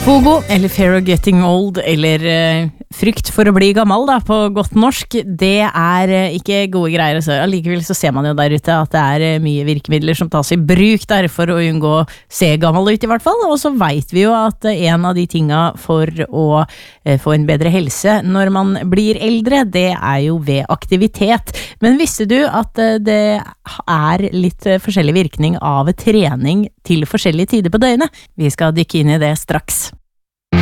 FOGO, eller Fear of Getting Old, eller frykt for å bli gammel da, på godt norsk, det ikke gode greier. Så allikevel så ser man jo der ute at det mye virkemidler som tas i bruk der for å unngå å se gammel ut i hvert fall, og så vet vi jo at en av de tinga for å få en bedre helse når man blir eldre, det jo ved aktivitet. Men visste du at det litt forskjellig virkning av trening til forskjellige tider på døgnet? Vi skal dykke inn i det straks.